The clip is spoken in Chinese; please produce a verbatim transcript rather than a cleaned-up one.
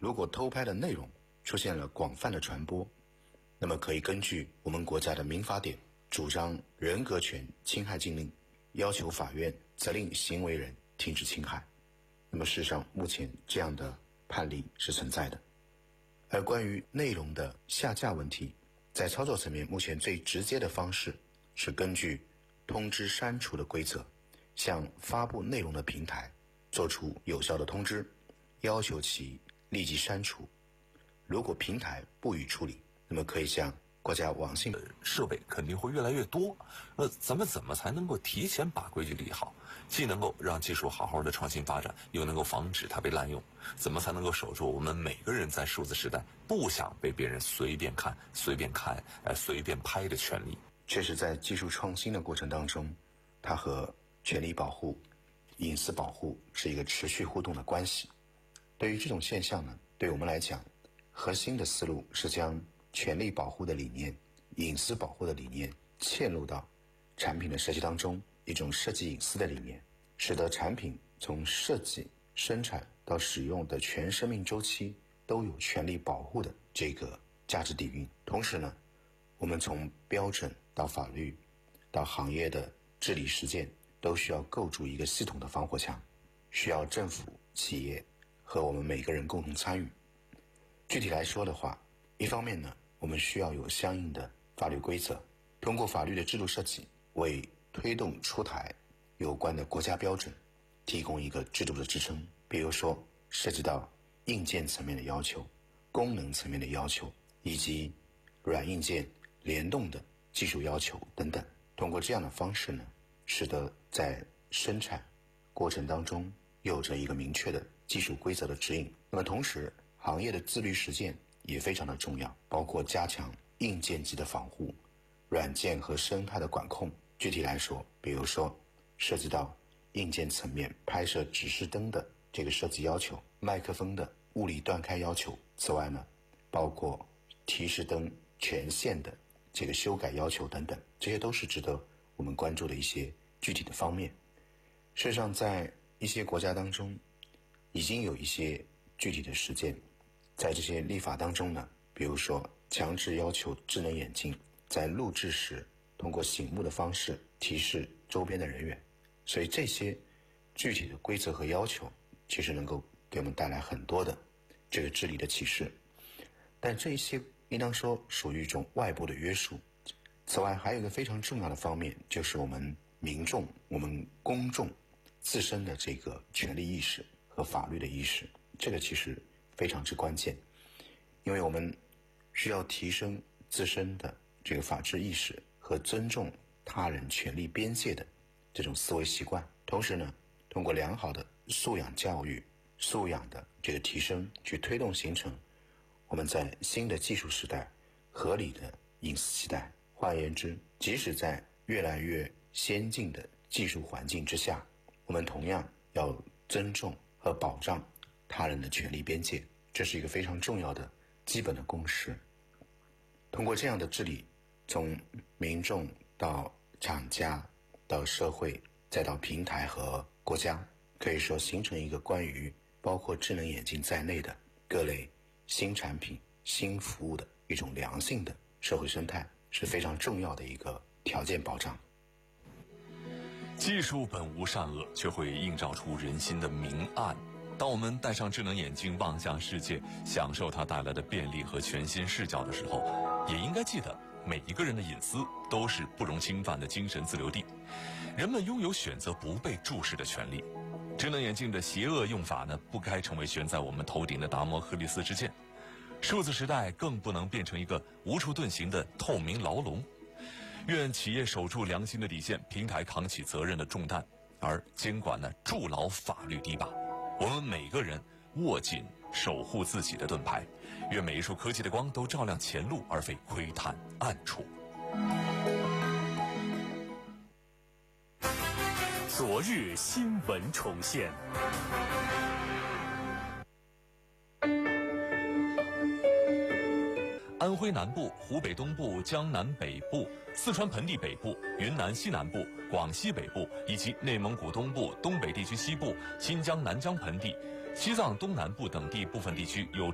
如果偷拍的内容出现了广泛的传播，那么可以根据我们国家的民法典主张人格权侵害禁令，要求法院责令行为人停止侵害。那么事实上目前这样的判例是存在的。而关于内容的下架问题，在操作层面目前最直接的方式是根据通知删除的规则，向发布内容的平台做出有效的通知，要求其立即删除。如果平台不予处理，那么可以向国家网信设备肯定会越来越多。那咱们怎么才能够提前把规矩立好，既能够让技术好好的创新发展，又能够防止它被滥用？怎么才能够守住我们每个人在数字时代不想被别人随便看、随便看、呃随便拍的权利？ 确实，在技术创新的过程当中，它和权利保护、隐私保护是一个持续互动的关系。对于这种现象呢，对我们来讲，核心的思路是将权利保护的理念、隐私保护的理念嵌入到产品的设计当中，一种设计隐私的理念，使得产品从设计、生产到使用的全生命周期都有权利保护的这个价值底蕴。同时呢，我们从标准到法律到行业的治理实践，都需要构筑一个系统的防火墙，需要政府、企业和我们每个人共同参与。具体来说的话，一方面呢，我们需要有相应的法律规则，通过法律的制度设计，为推动出台有关的国家标准提供一个制度的支撑。比如说涉及到硬件层面的要求、功能层面的要求，以及软硬件联动的技术要求等等。通过这样的方式呢，使得在生产过程当中有着一个明确的技术规则的指引。那么同时，行业的自律实践也非常的重要，包括加强硬件级的防护、软件和生态的管控。具体来说，比如说涉及到硬件层面拍摄指示灯的这个设计要求、麦克风的物理断开要求。此外呢，包括提示灯权限的这个修改要求等等，这些都是值得我们关注的一些具体的方面。事实上，在一些国家当中已经有一些具体的实践。在这些立法当中呢，比如说强制要求智能眼镜在录制时通过醒目的方式提示周边的人员。所以这些具体的规则和要求其实能够给我们带来很多的这个治理的启示，但这一些应当说属于一种外部的约束。此外，还有一个非常重要的方面，就是我们民众、我们公众自身的这个权利意识和法律的意识，这个其实非常之关键。因为我们需要提升自身的这个法治意识和尊重他人权利边界的这种思维习惯，同时呢，通过良好的素养教育、素养的这个提升，去推动形成我们在新的技术时代合理的隐私期待。换言之，即使在越来越先进的技术环境之下，我们同样要尊重和保障他人的权利边界，这是一个非常重要的基本的共识。通过这样的治理，从民众到厂家到社会再到平台和国家，可以说形成一个关于包括智能眼镜在内的各类新产品、新服务的一种良性的社会生态，是非常重要的一个条件保障。 技术本无善恶，却会映照出人心的明暗。当我们戴上智能眼镜望向世界，享受它带来的便利和全新视角的时候，也应该记得每一个人的隐私都是不容侵犯的精神自留地，人们拥有选择不被注视的权利。智能眼镜的邪恶用法呢，不该成为悬在我们头顶的达摩克利斯之剑。数字时代更不能变成一个无处遁形的透明牢笼。愿企业守住良心的底线，平台扛起责任的重担，而监管呢筑牢法律堤坝。我们每个人握紧守护自己的盾牌，愿每一束科技的光都照亮前路，而非窥探暗处。 昨日新闻重现。 安徽南部、湖北东部、江南北部、四川盆地北部、云南西南部、广西北部以及内蒙古东部、东北地区西部、新疆南疆盆地、西藏东南部等地部分地区有